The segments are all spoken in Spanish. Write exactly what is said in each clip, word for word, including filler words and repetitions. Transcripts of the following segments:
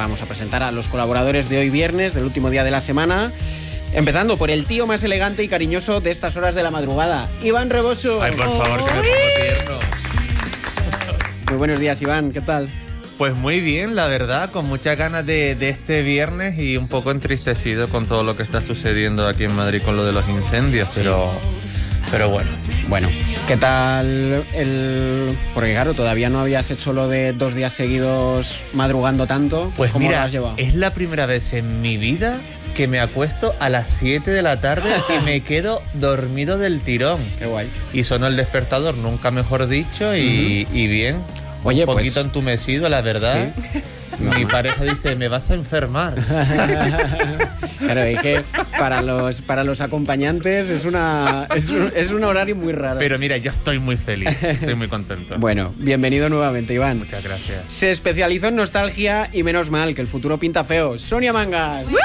vamos a presentar a los colaboradores de hoy viernes, del último día de la semana. Empezando por el tío más elegante y cariñoso de estas horas de la madrugada, Iván Reboso. Ay, por favor, que me pongo tierno. Muy buenos días, Iván, ¿qué tal? Pues muy bien, la verdad, con muchas ganas de, de este viernes y un poco entristecido con todo lo que está sucediendo aquí en Madrid con lo de los incendios, sí. pero, pero bueno. Bueno, ¿qué tal el...? Porque claro, todavía no habías hecho lo de dos días seguidos madrugando tanto. Pues ¿Cómo mira, lo has llevado? Es la primera vez en mi vida que me acuesto a las siete de la tarde y me quedo dormido del tirón. Qué guay. Y sonó el despertador, nunca mejor dicho, y, uh-huh. y bien. Oye, un poquito pues... entumecido, la verdad. ¿Sí? Mi pareja dice, me vas a enfermar. Claro, es que para los, para los acompañantes es, una, es, un, es un horario muy raro. Pero mira, yo estoy muy feliz, estoy muy contento. Bueno, bienvenido nuevamente, Iván. Muchas gracias. Se especializó en nostalgia y menos mal, que el futuro pinta feo. Sonia Mangas. ¡Woo!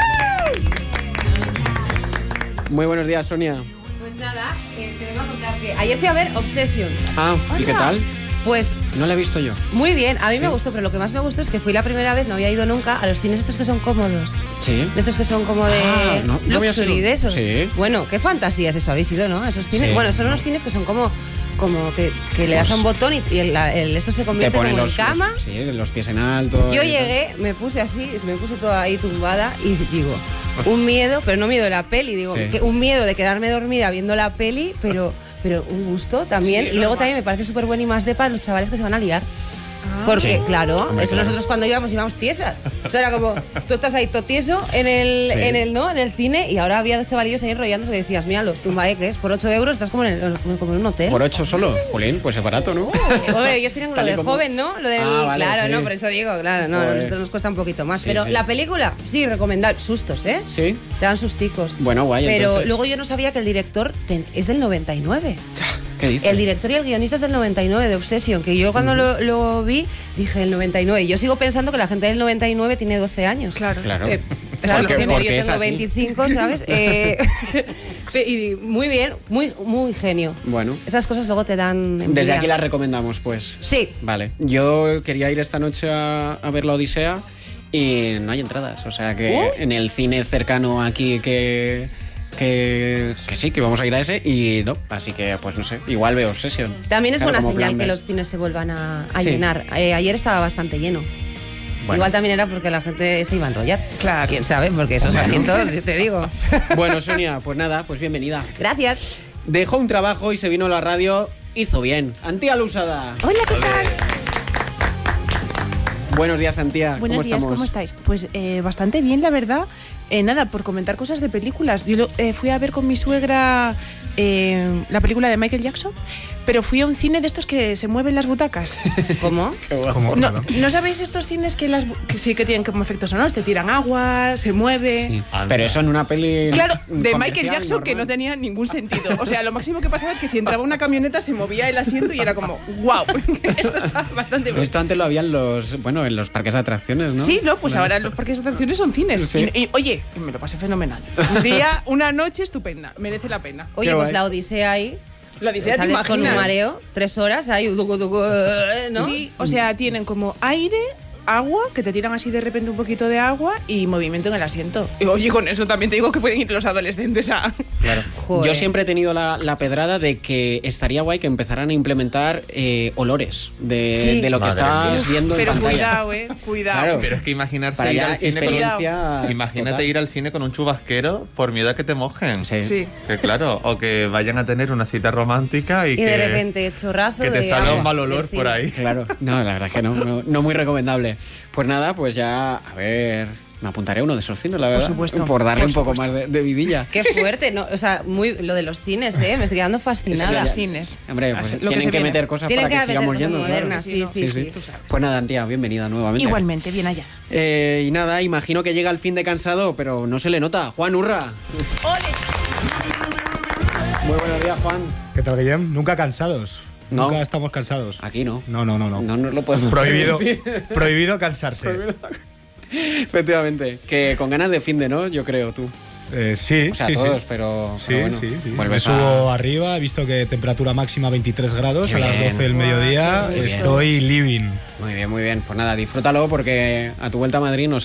Muy buenos días, Sonia. Pues nada, eh, te vengo a contar que ayer fui a ver Obsession. Ah, ¿y qué tal? Pues no la he visto yo. Muy bien, a mí ¿Sí? me gustó, pero lo que más me gustó es que fui la primera vez, no había ido nunca, a los cines estos que son cómodos. Sí. De estos que son como de ah, no, no luxury, de esos. Sí. Bueno, qué fantasías eso habéis ido, ¿no? Esos cines. Sí. Bueno, son unos cines que son como como que, que le das a un botón y, y el, el, esto se convierte como en cama. Los, sí, los pies en alto. Yo llegué, me puse así, me puse toda ahí tumbada y digo, un miedo, pero no miedo de la peli, digo, sí. que un miedo de quedarme dormida viendo la peli, pero... pero un gusto también, sí, y luego también me parece súper bueno y más de para los chavales que se van a liar. Ah, porque, sí. claro, Hombre, eso claro. nosotros cuando íbamos íbamos tiesas. O sea, era como, tú estás ahí todo tieso en el, sí. en el, ¿no? en el cine y ahora había dos chavalillos ahí enrollándose y decías, mira, los tumbaeques, por ocho euros estás como en, el, como en un hotel. ¿Por ocho solo? Jolín, pues es barato, ¿no? Hombre, ellos tienen lo del como... joven, ¿no? Lo del, ah, vale, claro, sí. no, por eso digo, claro, no, Joder. Esto nos cuesta un poquito más. Sí, pero sí. la película, sí, recomendable. Sustos, ¿eh? Sí. Te dan susticos. Bueno, guay, Pero entonces... luego yo no sabía que el director ten, es del noventa y nueve. ¿Qué dices? El director y el guionista es del noventa y nueve, de Obsession, que yo cuando uh-huh. lo, lo vi dije el noventa y nueve. Yo sigo pensando que la gente del noventa y nueve tiene doce años. Claro, claro. Eh, claro, porque, tiene, porque yo tengo veinticinco, ¿sabes? eh, y muy bien, muy, muy genio. Bueno. Esas cosas luego te dan envidia. Desde aquí las recomendamos, pues. Sí. Vale. Yo quería ir esta noche a, a ver La Odisea y no hay entradas. O sea que ¿Uh? en el cine cercano aquí que... Que, que sí, que vamos a ir a ese y no, así que pues no sé, igual veo Obsession. También es claro, buena señal plan que los cines se vuelvan a, a sí. llenar. Eh, ayer estaba bastante lleno. Bueno. Igual también era porque la gente se iba a enrollar. Claro. ¿Quién sabe? Porque esos bueno. asientos, yo te digo. Bueno, Sonia, pues nada, pues bienvenida. Gracias. Dejó un trabajo y se vino a la radio, hizo bien. Antía Lusada. Hola, ¿qué tal? Buenos días, Antía. Buenos ¿Cómo días, estamos? ¿cómo estáis? Pues eh, bastante bien, la verdad. Eh, nada, por comentar cosas de películas. Yo eh, fui a ver con mi suegra eh, la película de Michael Jackson, pero fui a un cine de estos que se mueven las butacas. ¿Cómo? ¿Cómo? No, ¿no sabéis estos cines que, las, que sí que tienen como efectos sonoros? Te tiran agua, se mueve... Sí. Pero eso en una peli... Claro, de Michael Jackson normal. Que no tenía ningún sentido. O sea, lo máximo que pasaba es que si entraba una camioneta se movía el asiento y era como, wow, esto está bastante bien. Esto antes lo había en los, bueno, en los parques de atracciones, ¿no? Sí, no, pues bueno. ahora los parques de atracciones son cines. Sí. Y, y, oye, me lo pasé fenomenal. Un día, una noche estupenda, merece la pena. Oye, Qué pues guay. La Odisea ahí. La Odisea, ¿te sales imaginas? con un mareo, tres horas ahí, ducu, ducu, ¿no? Sí, o sea, tienen como aire, agua, que te tiran así de repente un poquito de agua y movimiento en el asiento. Y, oye, con eso también te digo que pueden ir los adolescentes a... Claro. Joder. Yo siempre he tenido la, la pedrada de que estaría guay que empezaran a implementar eh, olores de, sí. de lo que Madre estás mía. viendo Pero en pantalla. cuidado, eh, cuidado. Claro. Pero es que imaginarse Para ir ya al cine experiencia con... Imagínate total. ir al cine con un chubasquero por miedo a que te mojen. Sí. Sí. Que claro, o que vayan a tener una cita romántica y, Y que... de repente chorrazo que te de salga agua, un mal olor de por cine. ahí. Claro, no, la verdad es que no, no, no muy recomendable. Pues nada, pues ya, a ver, me apuntaré a uno de esos cines, la verdad. Por supuesto. Por darle Por un poco supuesto. más de, de vidilla. Qué fuerte, ¿no? O sea, muy lo de los cines, ¿eh? Me estoy quedando fascinada. Los cines. Hombre, pues Lo que tienen se que viene. meter cosas Tienen para que, que sigamos meter yendo. cosas modernas, claro. sí, sí, sí, sí, tú sabes. Pues nada, Antía, bienvenida nuevamente. Igualmente, bien allá. Eh, y nada, imagino que llega el fin de cansado, pero no se le nota. Juan Urra. Muy buenos días, Juan. ¿Qué tal, Guillem? Nunca cansados. No. Nunca estamos cansados. Aquí no. No, no, no, no. No nos lo podemos Prohibido, permitir. prohibido cansarse. Prohibido. Efectivamente. Que con ganas de fin de, ¿no? Yo creo, tú. Eh, sí, O sea, sí, todos, sí. pero, Sí, pero bueno. sí, sí. Me Vuelves subo a... arriba, he visto que temperatura máxima veintitrés grados Qué a las bien. doce del mediodía. Qué bien. Estoy living. Muy bien, muy bien. Pues nada, disfrútalo porque a tu vuelta a Madrid no sé